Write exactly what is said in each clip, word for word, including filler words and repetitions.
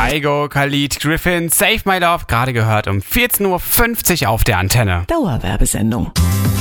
Kygo, Khalid, Griffin, Save My Love, gerade gehört um vierzehn Uhr fünfzig auf der Antenne. Dauerwerbesendung.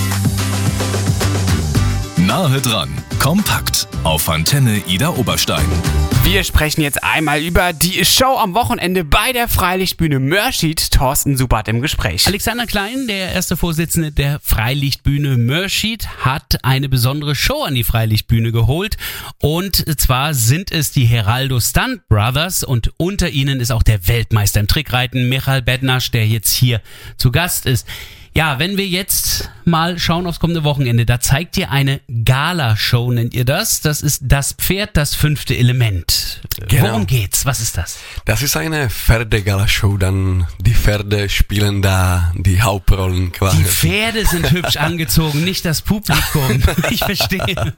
Nahe dran, kompakt auf Antenne Ida Oberstein. Wir sprechen jetzt einmal über die Show am Wochenende bei der Freilichtbühne Mörschid. Thorsten Subert im Gespräch. Alexander Klein, der erste Vorsitzende der Freilichtbühne Mörschid, hat eine besondere Show an die Freilichtbühne geholt. Und zwar sind es die Heraldo Stunt Brothers und unter ihnen ist auch der Weltmeister im Trickreiten, Michael Bednasch, der jetzt hier zu Gast ist. Ja, wenn wir jetzt mal schauen aufs kommende Wochenende, da zeigt ihr eine Gala-Show, nennt ihr das. Das ist das Pferd, das fünfte Element. Genau. Worum geht's? Was ist das? Das ist eine Pferde-Gala-Show, dann die Pferde spielen da die Hauptrollen quasi. Die Pferde sind hübsch angezogen, nicht das Publikum. Ich verstehe.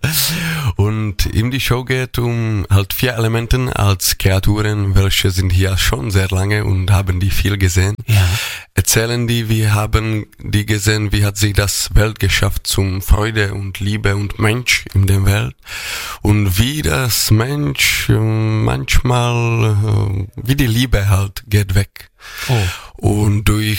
Und in die Show geht um halt vier Elementen als Kreaturen, welche sind hier schon sehr lange und haben die viel gesehen. Ja. Erzählen die, wir haben die gesehen, wie hat sich das Welt geschafft zum Freude und Liebe und Mensch in der Welt und wie das Mensch manchmal, wie die Liebe halt geht weg. Oh. Und durch,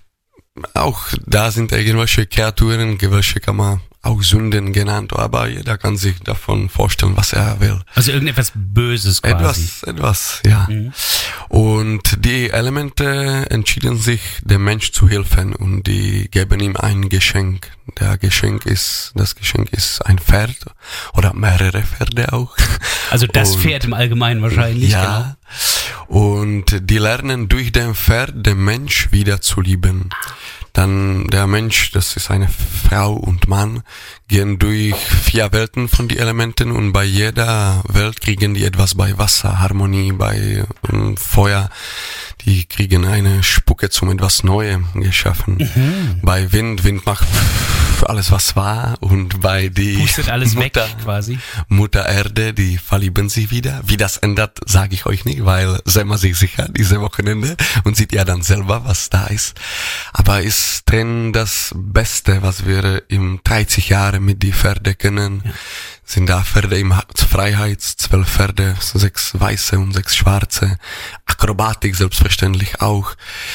auch da sind irgendwelche Kreaturen, welche kann man auch Sünden genannt, aber jeder kann sich davon vorstellen, was er will. Also irgendetwas Böses quasi. Etwas, etwas, ja. Mhm. Und die Elemente entschieden sich, dem Mensch zu helfen und die geben ihm ein Geschenk. Der Geschenk ist, das Geschenk ist ein Pferd oder mehrere Pferde auch. Also das und, Pferd im Allgemeinen wahrscheinlich. Ja. Genau. Und die lernen durch den Pferd den Mensch wieder zu lieben. Dann der Mensch, das ist eine Frau und Mann, gehen durch vier Welten von den Elementen und bei jeder Welt kriegen die etwas bei Wasser, Harmonie, bei um, Feuer. Die kriegen eine Spucke zum etwas Neuem geschaffen. Mhm. Bei Wind, Wind macht alles was war und bei die pustet alles Mutter, weg quasi. Mutter Erde, die verlieben sich wieder. Wie das ändert, sage ich euch nicht, weil seid mal sich sicher diese Wochenende und seht ihr dann selber, was da ist. Aber ist drin das Beste, was wir im dreißig Jahren mit die Pferde können. Ja. Sind da Pferde im Freiheit, zwölf Pferde, sechs weiße und sechs schwarze. Akrobatik selbstverständlich auch.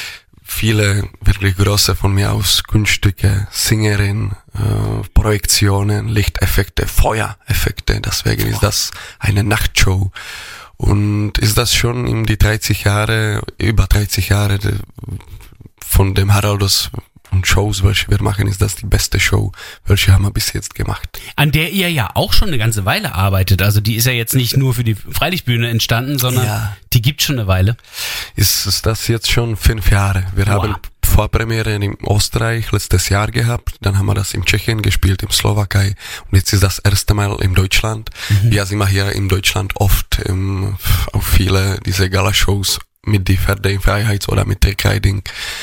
Viele wirklich große von mir aus Kunststücke, Sängerin, äh, Projektionen, Lichteffekte, Feuereffekte. Deswegen ist das eine Nachtshow. Und ist das schon in die dreißig Jahre, über dreißig Jahre von dem Heraldos und Shows, welche wir machen, ist das die beste Show, welche haben wir bis jetzt gemacht. An der ihr ja auch schon eine ganze Weile arbeitet. Also die ist ja jetzt nicht nur für die Freilichtbühne entstanden, sondern ja. Die gibt schon eine Weile. Ist, ist das jetzt schon fünf Jahre. Wir wow. haben Vorpremiere in Österreich letztes Jahr gehabt, dann haben wir das in Tschechien gespielt, in Slowakei und jetzt ist das erste Mal in Deutschland. Mhm. Wir sind hier in Deutschland oft im, auf viele diese Gala-Shows mit die Pferde in Freiheit oder mit Trickriding.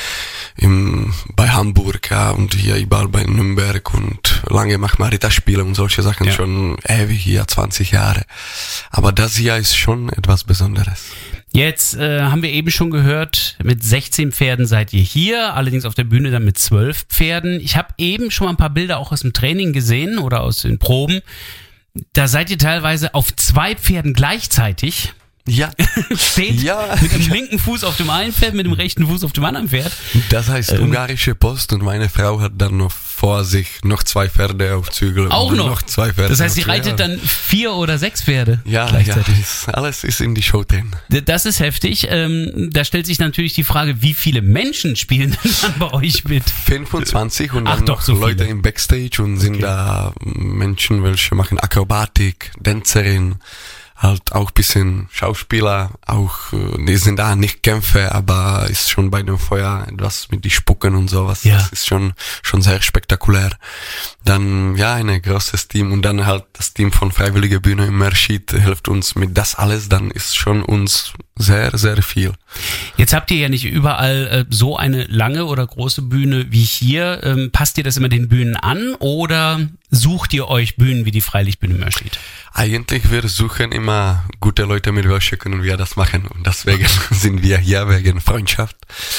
Im, bei Hamburg, ja, und hier überall bei Nürnberg und lange macht man Ritterspiele und solche Sachen, ja. Schon ewig hier, zwanzig Jahre. Aber das hier ist schon etwas Besonderes. Jetzt äh, haben wir eben schon gehört, mit sechzehn Pferden seid ihr hier, allerdings auf der Bühne dann mit zwölf Pferden. Ich habe eben schon mal ein paar Bilder auch aus dem Training gesehen oder aus den Proben. Da seid ihr teilweise auf zwei Pferden gleichzeitig. Ja. Steht ja. mit dem linken Fuß auf dem einen Pferd, mit dem rechten Fuß auf dem anderen Pferd. Das heißt ähm, ungarische Post und meine Frau hat dann noch vor sich noch zwei Pferde auf Zügel. Auch noch? noch zwei Pferde. Das heißt, sie auf, reitet ja. dann vier oder sechs Pferde ja, gleichzeitig. Ja, ist, alles ist in die Show drin. Das ist heftig. Ähm, da stellt sich natürlich die Frage, wie viele Menschen spielen denn dann bei euch mit? fünfundzwanzig und Ach, dann doch, noch so Leute viele. im Backstage und sind okay. Da Menschen, welche machen Akrobatik, Tänzerin. Halt auch bisschen Schauspieler, auch, die sind da nicht Kämpfe, aber ist schon bei dem Feuer etwas mit die Spucken und sowas. Ja. Das ist schon, schon sehr spektakulär. Dann, ja, ein großes Team und dann halt das Team von Freiwillige Bühne im Mörschid hilft uns mit das alles, dann ist schon uns sehr, sehr viel. Jetzt habt ihr ja nicht überall äh, so eine lange oder große Bühne wie hier. Ähm, passt ihr das immer den Bühnen an oder sucht ihr euch Bühnen wie die Freilichtbühne Mörschid? Eigentlich, wir suchen immer gute Leute, mit welchen können wir das machen und deswegen sind wir hier wegen Freundschaft.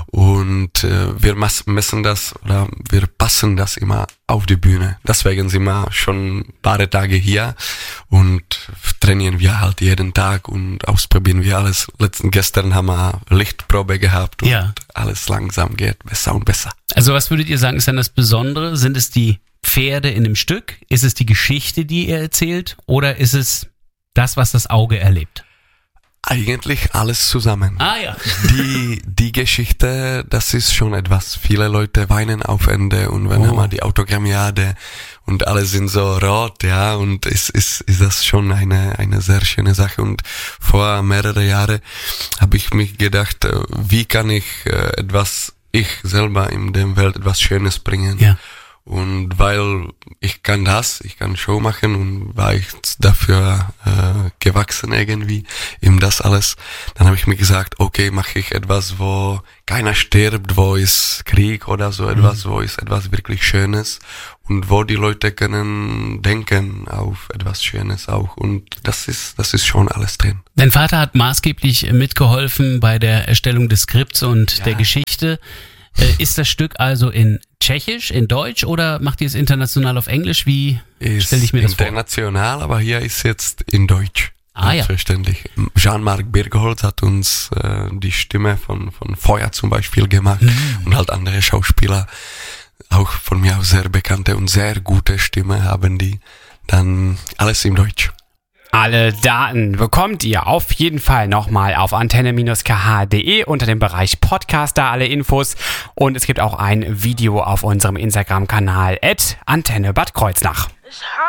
Und äh, wir messen das oder wir passen das immer auf die Bühne. Deswegen sind wir schon ein paar Tage hier und trainieren wir halt jeden Tag und ausprobieren wir alles. Letzten gestern haben wir Lichtprobe gehabt und ja. alles langsam geht besser und besser. Also was würdet ihr sagen, ist dann das Besondere? Sind es die Pferde in dem Stück? Ist es die Geschichte, die ihr erzählt? Oder ist es das, was das Auge erlebt? Eigentlich alles zusammen. Ah ja. Die, die Geschichte, das ist schon etwas. Viele Leute weinen auf Ende und wenn Oh. immer die Autogrammiade und alle sind so rot, ja, und es ist, ist das schon eine, eine sehr schöne Sache. Und vor mehreren Jahren habe ich mich gedacht, äh, wie kann ich äh, etwas, ich selber in der Welt etwas Schönes bringen. Ja. Und weil ich kann das, ich kann Show machen und war ich dafür äh, gewachsen irgendwie, eben das alles, dann habe ich mir gesagt, okay, mache ich etwas, wo keiner stirbt, wo ist Krieg oder so etwas, mhm. wo ist etwas wirklich Schönes und wo die Leute können denken auf etwas Schönes auch und das ist, das ist schon alles drin. Dein Vater hat maßgeblich mitgeholfen bei der Erstellung des Skripts und Ja. der Geschichte. Äh, ist das Stück also in Tschechisch, in Deutsch oder macht ihr es international auf Englisch? Wie stelle ich mir das vor? International, aber hier ist jetzt in Deutsch. Ah, ja. Selbstverständlich. Jean-Marc Birkholz hat uns äh, die Stimme von, von Feuer zum Beispiel gemacht Mhm. und halt andere Schauspieler, auch von mir aus sehr bekannte und sehr gute Stimme haben die. Dann alles in Deutsch. Alle Daten bekommt ihr auf jeden Fall nochmal auf antenne Bindestrich k h punkt d e unter dem Bereich Podcast, da alle Infos. Und es gibt auch ein Video auf unserem Instagram-Kanal at Antenne Bad Kreuznach. It's hard.